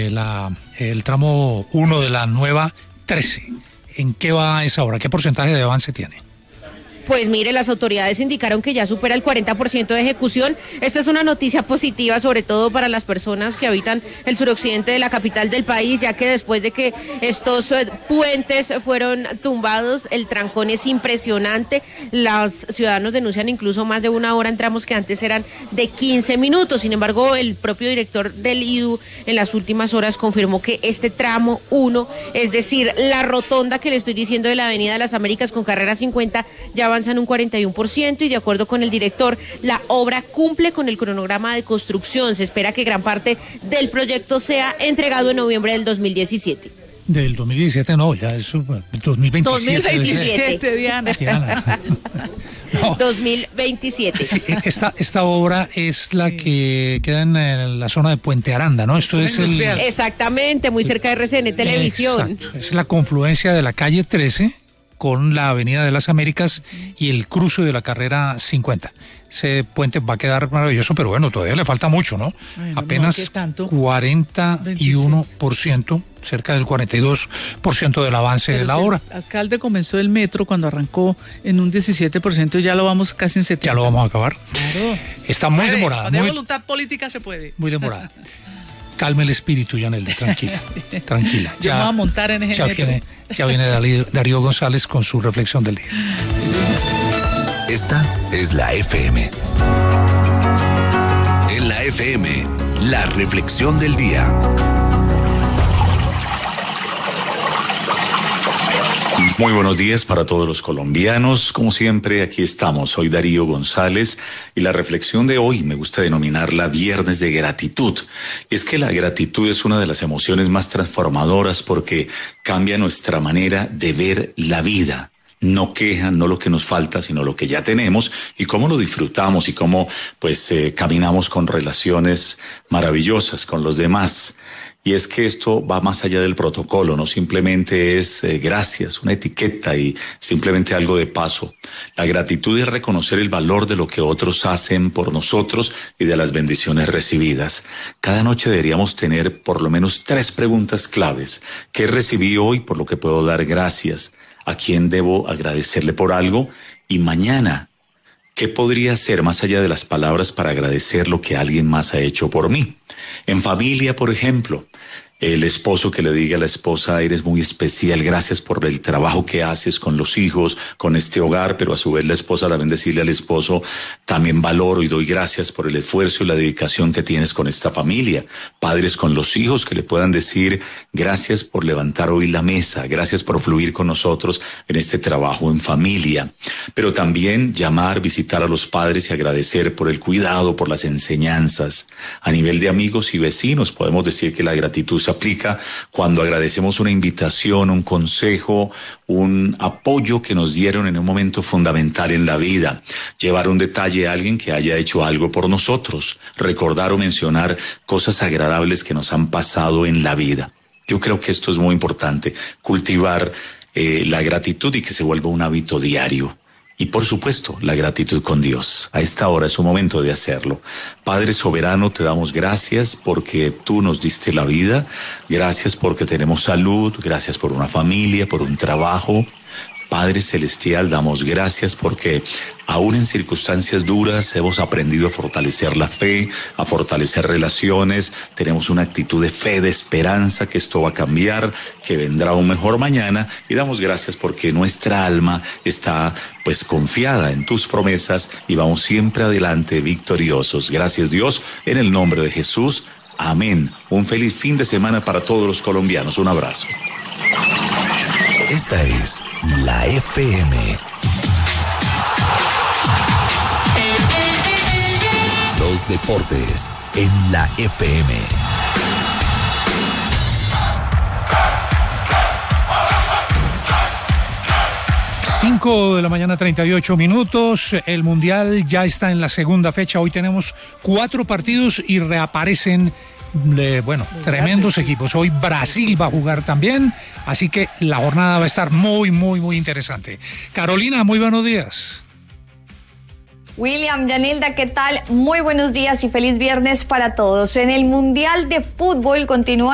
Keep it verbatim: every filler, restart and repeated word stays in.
La, el tramo uno de la nueva trece. ¿En qué va esa obra? ¿Qué porcentaje de avance tiene? Pues mire, las autoridades indicaron que ya supera el cuarenta por ciento de ejecución. Esta es una noticia positiva, sobre todo para las personas que habitan el suroccidente de la capital del país, ya que después de que estos puentes fueron tumbados, el trancón es impresionante. Los ciudadanos denuncian incluso más de una hora en tramos que antes eran de quince minutos. Sin embargo, el propio director del I D U en las últimas horas confirmó que este tramo uno, es decir, la rotonda que le estoy diciendo de la Avenida de las Américas con carrera cincuenta, ya avanzan un cuarenta y uno por ciento y de acuerdo con el director, la obra cumple con el cronograma de construcción. Se espera que gran parte del proyecto sea entregado en noviembre del dos mil diecisiete. Del dos mil diecisiete no, ya es dos mil veintisiete. dos mil veintisiete, Diana. Diana. No. dos mil veintisiete. Sí, esta, esta obra es la que queda en la zona de Puente Aranda, ¿no? Esto es el... Exactamente, muy cerca de R C N Televisión. Exacto. Es la confluencia de la calle trece con la Avenida de las Américas y el cruce de la carrera cincuenta. Ese puente va a quedar maravilloso, pero bueno, todavía le falta mucho, ¿no? Bueno, apenas no, cuarenta y uno por ciento, cerca del cuarenta y dos por ciento del avance pero de la si obra. El alcalde comenzó el metro cuando arrancó en un diecisiete por ciento y ya lo vamos casi en setenta por ciento. Ya lo vamos a acabar. Claro. Está muy puede, demorada. De muy, voluntad política se puede. Muy demorada. Calme el espíritu, Yanelda, tranquila, tranquila. Ya, ya vamos a montar en ese ya metro. Viene, ya viene Darío, Darío González con su reflexión del día. Esta es la F M. En la F M, la reflexión del día. Muy buenos días para todos los colombianos. Como siempre, aquí estamos. Soy Darío González y la reflexión de hoy me gusta denominarla Viernes de Gratitud. Es que la gratitud es una de las emociones más transformadoras porque cambia nuestra manera de ver la vida. No queja, no lo que nos falta, sino lo que ya tenemos y cómo lo disfrutamos y cómo pues eh, caminamos con relaciones maravillosas con los demás. Y es que esto va más allá del protocolo, no simplemente es eh, gracias, una etiqueta y simplemente algo de paso. La gratitud es reconocer el valor de lo que otros hacen por nosotros y de las bendiciones recibidas. Cada noche deberíamos tener por lo menos tres preguntas claves. ¿Qué recibí hoy por lo que puedo dar gracias? ¿A quién debo agradecerle por algo? Y mañana, ¿qué podría hacer más allá de las palabras para agradecer lo que alguien más ha hecho por mí? En familia, por ejemplo, el esposo que le diga a la esposa, eres muy especial, gracias por el trabajo que haces con los hijos, con este hogar, pero a su vez la esposa también decirle al esposo, también valoro y doy gracias por el esfuerzo y la dedicación que tienes con esta familia. Padres con los hijos que le puedan decir, gracias por levantar hoy la mesa, gracias por fluir con nosotros en este trabajo en familia. Pero también llamar, visitar a los padres y agradecer por el cuidado, por las enseñanzas. A nivel de amigos y vecinos podemos decir que la gratitud se aplica cuando agradecemos una invitación, un consejo, un apoyo que nos dieron en un momento fundamental en la vida. Llevar un detalle a alguien que haya hecho algo por nosotros. Recordar o mencionar cosas agradables que nos han pasado en la vida. Yo creo que esto es muy importante, cultivar eh, la gratitud y que se vuelva un hábito diario. Y por supuesto, la gratitud con Dios. A esta hora es un momento de hacerlo. Padre soberano, te damos gracias porque tú nos diste la vida. Gracias porque tenemos salud. Gracias por una familia, por un trabajo. Padre celestial, damos gracias porque aún en circunstancias duras hemos aprendido a fortalecer la fe, a fortalecer relaciones, tenemos una actitud de fe, de esperanza que esto va a cambiar, que vendrá un mejor mañana y damos gracias porque nuestra alma está pues confiada en tus promesas y vamos siempre adelante victoriosos. Gracias Dios, en el nombre de Jesús, amén. Un feliz fin de semana para todos los colombianos. Un abrazo. Esta es la F M. Los deportes en la F M. cinco de la mañana, treinta y ocho minutos. El Mundial ya está en la segunda fecha. Hoy tenemos cuatro partidos y reaparecen Eh, bueno, tremendos equipos. Hoy Brasil va a jugar también, así que la jornada va a estar muy, muy, muy interesante. Carolina, muy buenos días. William, Yanelda, ¿qué tal? Muy buenos días y feliz viernes para todos. En el Mundial de Fútbol continúa